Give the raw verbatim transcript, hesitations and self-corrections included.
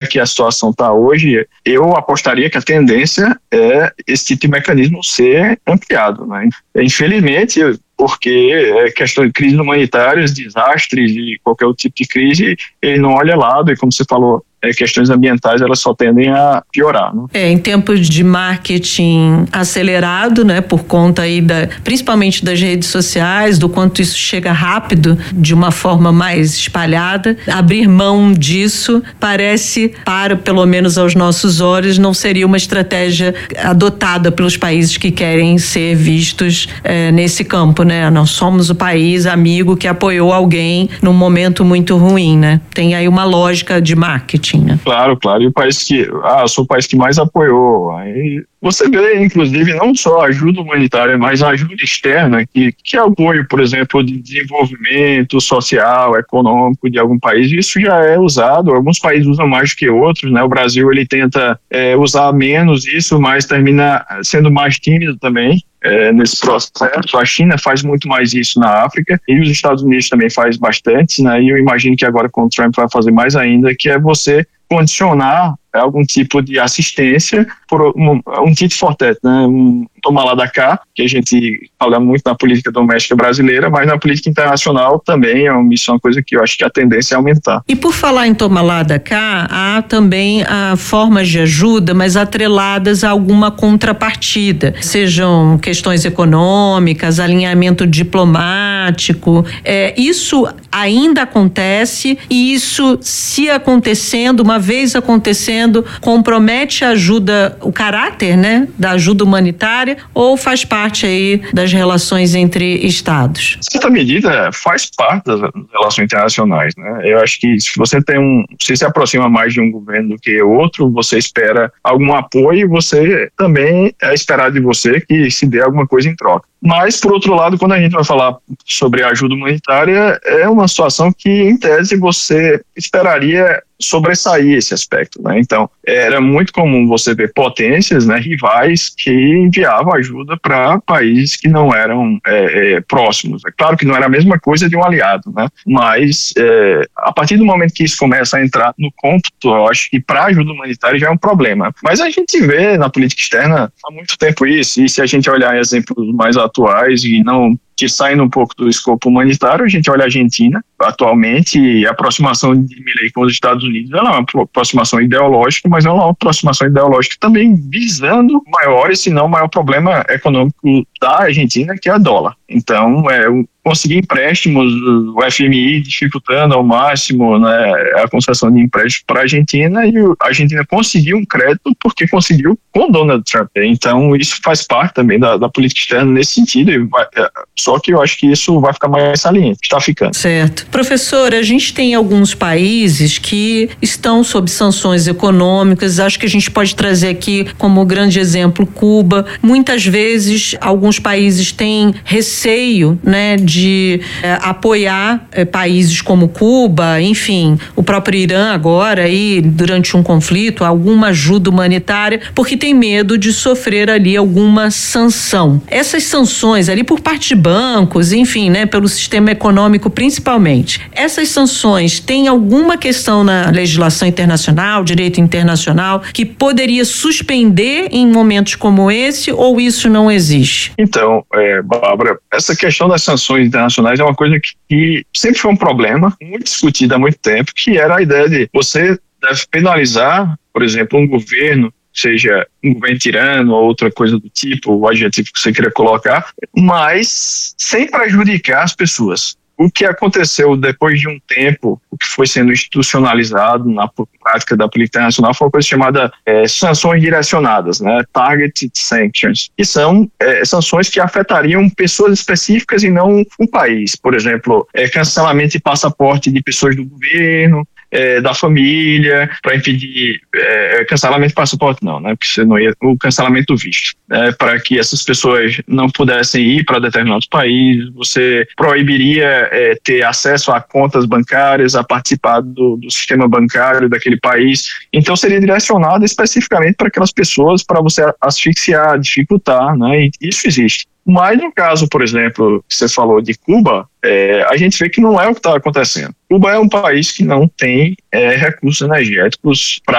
que a situação está hoje, eu apostaria que a tendência é esse tipo de mecanismo ser ampliado, né? Infelizmente, porque é questão de crises humanitárias, desastres e qualquer outro tipo de crise, ele não olha lado e, como você falou, é, questões ambientais, elas só tendem a piorar, né? É, em tempos de marketing acelerado, né, por conta aí da, principalmente das redes sociais, do quanto isso chega rápido, de uma forma mais espalhada, abrir mão disso parece, para pelo menos aos nossos olhos, não seria uma estratégia adotada pelos países que querem ser vistos é, nesse campo, né? Nós somos o país amigo que apoiou alguém num momento muito ruim, né? Tem aí uma lógica de marketing. Claro, claro. E o país que, ah, eu sou o país que mais apoiou. Aí você vê, inclusive, não só a ajuda humanitária, mas a ajuda externa, que, que é apoio, por exemplo, de desenvolvimento social, econômico de algum país. Isso já é usado. Alguns países usam mais do que outros, né? O Brasil, ele tenta é, usar menos isso, mas termina sendo mais tímido também. É, nesse processo. A China faz muito mais isso na África e os Estados Unidos também faz bastante, né? E eu imagino que agora com o Trump vai fazer mais ainda, que é você condicionar algum tipo de assistência por um, um tit for tat, né? Um toma lá da cá, que a gente fala muito na política doméstica brasileira, mas na política internacional também é uma, isso é uma coisa que eu acho que a tendência é aumentar. E por falar em toma lá da cá, há também a formas de ajuda, mas atreladas a alguma contrapartida, sejam questões econômicas, alinhamento diplomático, é, isso ainda acontece e isso, se acontecendo, uma vez acontecendo, compromete a ajuda, o caráter, né, da ajuda humanitária, ou faz parte aí das relações entre estados? Em certa medida, faz parte das relações internacionais, né? Eu acho que se você tem um, se se aproxima mais de um governo do que outro, você espera algum apoio e você também é esperado de você que se dê alguma coisa em troca. Mas, por outro lado, quando a gente vai falar sobre ajuda humanitária, é uma situação que, em tese, você esperaria sobressair esse aspecto, né? Então, era muito comum você ver potências, né, rivais que enviavam ajuda para países que não eram é, é, próximos. É claro que não era a mesma coisa de um aliado, né? Mas, é, a partir do momento que isso começa a entrar no cômputo, eu acho que para a ajuda humanitária já é um problema. Mas a gente vê na política externa há muito tempo isso, e se a gente olhar exemplos mais atuais e não que saindo um pouco do escopo humanitário, a gente olha a Argentina, atualmente, e a aproximação de Milei com os Estados Unidos, ela é uma aproximação ideológica, mas ela é uma aproximação ideológica também visando maior, se não o maior problema econômico da Argentina, que é a dólar. Então, é, conseguir empréstimos, o F M I dificultando ao máximo, né, a concessão de empréstimos para a Argentina, e a Argentina conseguiu um crédito porque conseguiu com Donald Trump. Então, isso faz parte também da, da política externa nesse sentido, e vai, é, só que eu acho que isso vai ficar mais saliente, está ficando. Certo. Professor, a gente tem alguns países que estão sob sanções econômicas, acho que a gente pode trazer aqui como grande exemplo Cuba. Muitas vezes, alguns países têm receio, né, de é, apoiar é, países como Cuba, enfim, o próprio Irã agora, aí, durante um conflito, alguma ajuda humanitária, porque tem medo de sofrer ali alguma sanção. Essas sanções ali por parte de bancos, enfim, né, pelo sistema econômico principalmente. Essas sanções têm alguma questão na legislação internacional, direito internacional, que poderia suspender em momentos como esse, ou isso não existe? Então, é, Bárbara, essa questão das sanções internacionais é uma coisa que, que sempre foi um problema, muito discutida há muito tempo, que era a ideia de você deve penalizar, por exemplo, um governo, seja um governo tirano ou outra coisa do tipo, o adjetivo que você queria colocar, mas sem prejudicar as pessoas. O que aconteceu depois de um tempo, o que foi sendo institucionalizado na prática da política internacional foi uma coisa chamada é, sanções direcionadas, né? Targeted sanctions, que são é, sanções que afetariam pessoas específicas e não um país. Por exemplo, é, cancelamento de passaporte de pessoas do governo, É, da família, para impedir é, cancelamento de passaporte não, né? Porque você não ia, o cancelamento do visto, né? Para que essas pessoas não pudessem ir para determinados países, você proibiria é, ter acesso a contas bancárias, a participar do, do sistema bancário daquele país. Então seria direcionado especificamente para aquelas pessoas, para você asfixiar, dificultar, né? E isso existe. Mas no caso, por exemplo, que você falou de Cuba, é, a gente vê que não é o que está acontecendo. Cuba é um país que não tem é, recursos energéticos para